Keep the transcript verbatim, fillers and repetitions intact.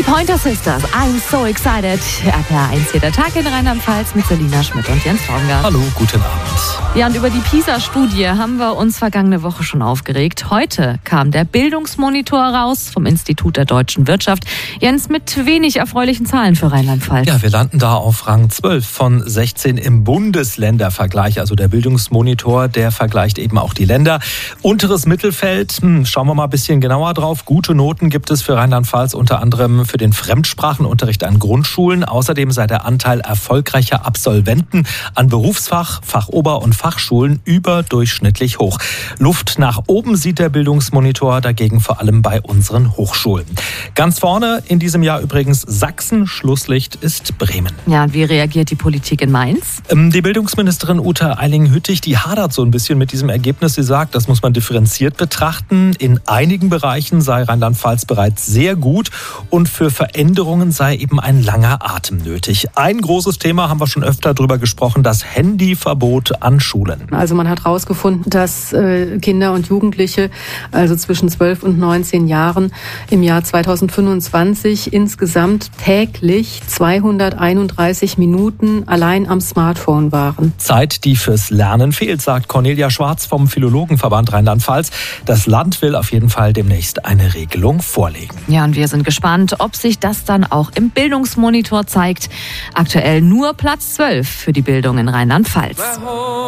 Pointer Sisters, I'm so excited. R T L eins hier, der Tag in Rheinland-Pfalz mit Selina Schmidt und Jens Baumgart. Hallo, guten Abend. Ja, und über die PISA-Studie haben wir uns vergangene Woche schon aufgeregt. Heute kam der Bildungsmonitor raus vom Institut der deutschen Wirtschaft. Jens, mit wenig erfreulichen Zahlen für Rheinland-Pfalz. Ja, wir landen da auf Rang zwölf von sechzehn im Bundesländervergleich. Also der Bildungsmonitor, der vergleicht eben auch die Länder. Unteres Mittelfeld, hm, schauen wir mal ein bisschen genauer drauf. Gute Noten gibt es für Rheinland-Pfalz, unter anderem für den Fremdsprachenunterricht an Grundschulen. Außerdem sei der Anteil erfolgreicher Absolventen an Berufsfach-, Fachober- und Fachschulen überdurchschnittlich hoch. Luft nach oben sieht der Bildungsmonitor dagegen vor allem bei unseren Hochschulen. Ganz vorne in diesem Jahr übrigens Sachsen. Schlusslicht ist Bremen. Ja, und wie reagiert die Politik in Mainz? Die Bildungsministerin Ute Eiling-Hüttig, die hadert so ein bisschen mit diesem Ergebnis. Sie sagt, das muss man differenziert betrachten. In einigen Bereichen sei Rheinland-Pfalz bereits sehr gut und für Veränderungen sei eben ein langer Atem nötig. Ein großes Thema, haben wir schon öfter drüber gesprochen, das Handyverbot an Schulen. Also man hat herausgefunden, dass äh, Kinder und Jugendliche, also zwischen zwölf und neunzehn Jahren, im Jahr zweitausendfünfundzwanzig insgesamt täglich zweihunderteinunddreißig Minuten allein am Smartphone waren. Zeit, die fürs Lernen fehlt, sagt Cornelia Schwarz vom Philologenverband Rheinland-Pfalz. Das Land will auf jeden Fall demnächst eine Regelung vorlegen. Ja, und wir sind gespannt, ob sich das dann auch im Bildungsmonitor zeigt. Aktuell nur Platz zwölf für die Bildung in Rheinland-Pfalz.